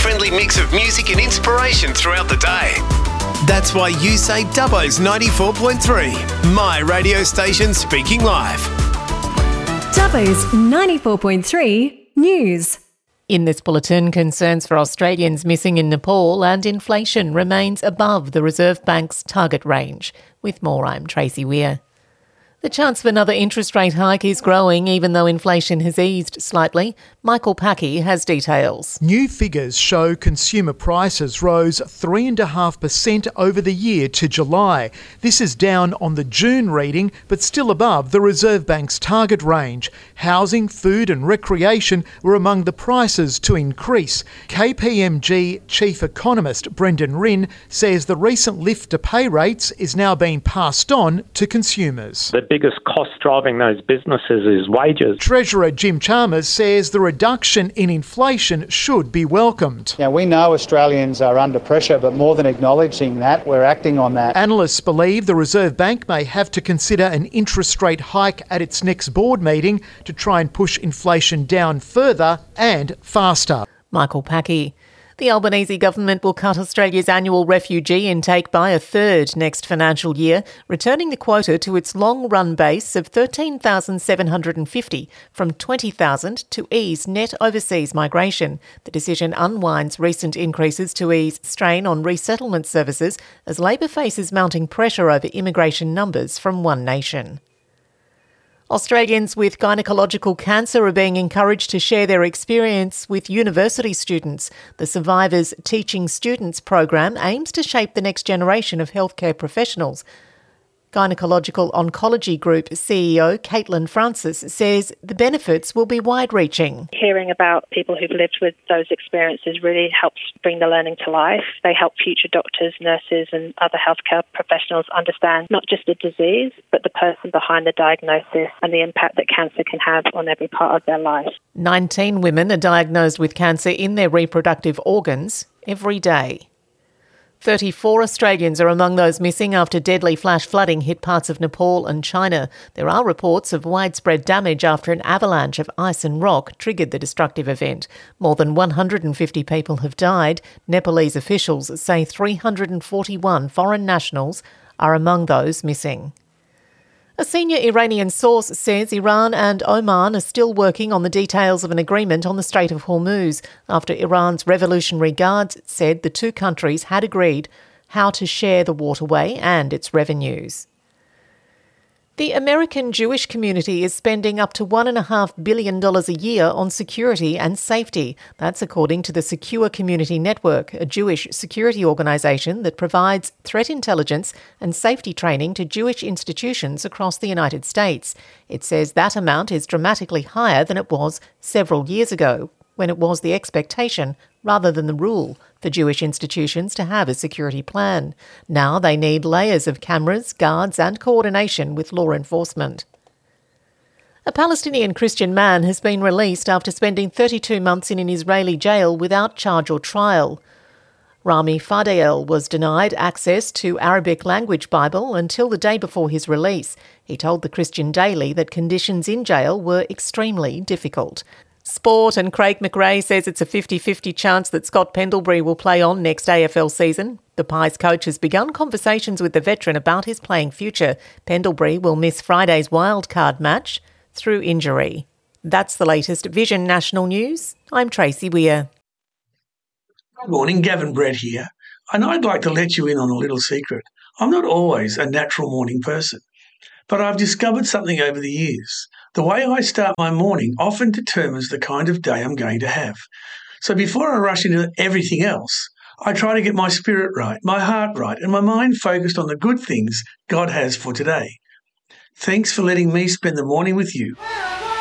family-friendly mix of music and inspiration throughout the day. That's why you say Dubbo's 94.3, my radio station speaking live. Dubbo's 94.3 News. In this bulletin, concerns for Australians missing in Nepal and inflation remains above the Reserve Bank's target range. With more, I'm Tracy Weir. The chance of another interest rate hike is growing even though inflation has eased slightly. Michael Packy has details. New figures show consumer prices rose 3.5% over the year to July. This is down on the June reading, but still above the Reserve Bank's target range. Housing, food and recreation were among the prices to increase. KPMG Chief Economist Brendan Rinn says the recent lift to pay rates is now being passed on to consumers. The biggest cost driving those businesses is wages. Treasurer Jim Chalmers says the reduction in inflation should be welcomed. Now, we know Australians are under pressure, but more than acknowledging that, we're acting on that. Analysts believe the Reserve Bank may have to consider an interest rate hike at its next board meeting to try and push inflation down further and faster. Michael Packy. The Albanese government will cut Australia's annual refugee intake by a third next financial year, returning the quota to its long-run base of 13,750 from 20,000 to ease net overseas migration. The decision unwinds recent increases to ease strain on resettlement services as Labor faces mounting pressure over immigration numbers from one nation. Australians with gynecological cancer are being encouraged to share their experience with university students. The Survivors Teaching Students program aims to shape the next generation of healthcare professionals. Gynecological Oncology Group CEO Caitlin Francis says the benefits will be wide-reaching. Hearing about people who've lived with those experiences really helps bring the learning to life. They help future doctors, nurses and other healthcare professionals understand not just the disease, but the person behind the diagnosis and the impact that cancer can have on every part of their life. 19 women are diagnosed with cancer in their reproductive organs every day. 34 Australians are among those missing after deadly flash flooding hit parts of Nepal and China. There are reports of widespread damage after an avalanche of ice and rock triggered the destructive event. More than 150 people have died. Nepalese officials say 341 foreign nationals are among those missing. A senior Iranian source says Iran and Oman are still working on the details of an agreement on the Strait of Hormuz after Iran's Revolutionary Guards said the two countries had agreed how to share the waterway and its revenues. The American Jewish community is spending up to $1.5 billion a year on security and safety. That's according to the Secure Community Network, a Jewish security organisation that provides threat intelligence and safety training to Jewish institutions across the United States. It says that amount is dramatically higher than it was several years ago, when it was the expectation rather than the rule for Jewish institutions to have a security plan. Now they need layers of cameras, guards and coordination with law enforcement. A Palestinian Christian man has been released after spending 32 months in an Israeli jail without charge or trial. Rami Fadel was denied access to Arabic language Bible until the day before his release. He told the Christian Daily that conditions in jail were extremely difficult. Sport, and Craig McRae says it's a 50-50 chance that Scott Pendlebury will play on next AFL season. The Pies coach has begun conversations with the veteran about his playing future. Pendlebury will miss Friday's wildcard match through injury. That's the latest Vision National News. I'm Tracy Weir. Good morning, Gavin Brett here, and I'd like to let you in on a little secret. I'm not always a natural morning person, but I've discovered something over the years. The way I start my morning often determines the kind of day I'm going to have. So before I rush into everything else, I try to get my spirit right, my heart right, and my mind focused on the good things God has for today. Thanks for letting me spend the morning with you.